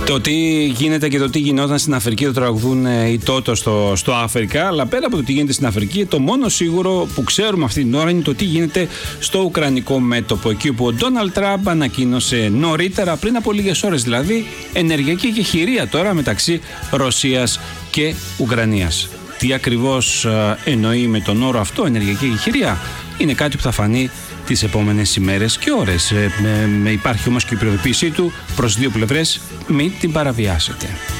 Το τι γίνεται και το τι γινόταν στην Αφρική το τραγουδούν οι Τότο στο Αφρικά, αλλά πέρα από το τι γίνεται στην Αφρική, το μόνο σίγουρο που ξέρουμε αυτή την ώρα είναι το τι γίνεται στο Ουκρανικό μέτωπο, εκεί που ο Ντόναλντ Τραμπ ανακοίνωσε νωρίτερα, πριν από λίγες ώρες δηλαδή, ενεργειακή εκεχηρία τώρα μεταξύ Ρωσίας και Ουκρανίας. Τι ακριβώς εννοεί με τον όρο αυτό, ενεργειακή εκεχηρία, είναι κάτι που θα φανεί τις επόμενες ημέρες και ώρες. Υπάρχει όμως και η προειδοποίησή του προς δύο πλευρές: μην την παραβιάσετε.